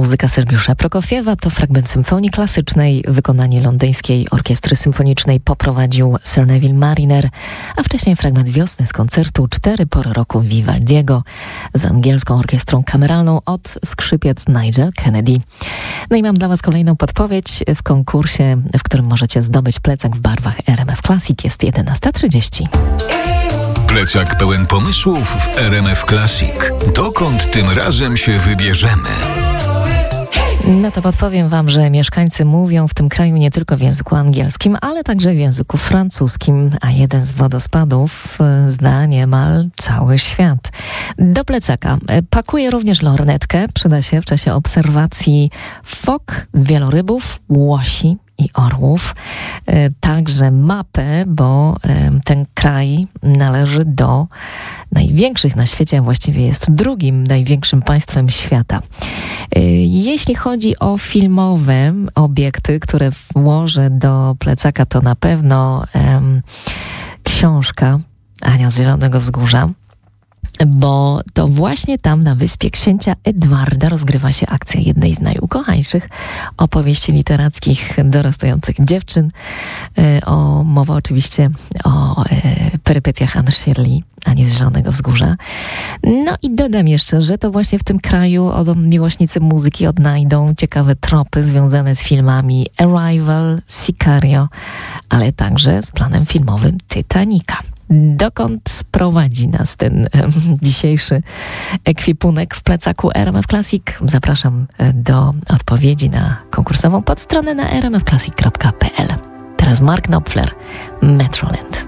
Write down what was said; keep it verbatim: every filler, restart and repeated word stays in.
Muzyka Sergiusza Prokofiewa to fragment symfonii klasycznej. Wykonanie Londyńskiej Orkiestry Symfonicznej poprowadził Sir Neville Mariner, a wcześniej fragment Wiosny z koncertu Cztery pory roku Vivaldiego z angielską orkiestrą kameralną od skrzypiec Nigel Kennedy. No i mam dla Was kolejną podpowiedź w konkursie, w którym możecie zdobyć plecak w barwach R M F Classic. Jest jedenasta trzydzieści. Plecak pełen pomysłów w R M F Classic. Dokąd tym razem się wybierzemy? No to podpowiem Wam, że mieszkańcy mówią w tym kraju nie tylko w języku angielskim, ale także w języku francuskim, a jeden z wodospadów zna niemal cały świat. Do plecaka pakuje również lornetkę. Przyda się w czasie obserwacji fok, wielorybów, łosi i orłów. Także mapę, bo ten kraj należy do największych na świecie, a właściwie jest drugim największym państwem świata. Jeśli chodzi o filmowe obiekty, które włożę do plecaka, to na pewno um, książka Ania z Zielonego Wzgórza, bo to właśnie tam na wyspie księcia Edwarda rozgrywa się akcja jednej z najukochańszych opowieści literackich dorastających dziewczyn. O, mowa oczywiście o e, perypetiach Anne Shirley, Ani z Zielonego Wzgórza. No i dodam jeszcze, że to właśnie w tym kraju o, miłośnicy muzyki odnajdą ciekawe tropy związane z filmami Arrival, Sicario, ale także z planem filmowym Titanica. Dokąd prowadzi nas ten um, dzisiejszy ekwipunek w plecaku R M F Classic? Zapraszam do odpowiedzi na konkursową podstronę na r m f classic kropka p l. Teraz Mark Knopfler, Metroland.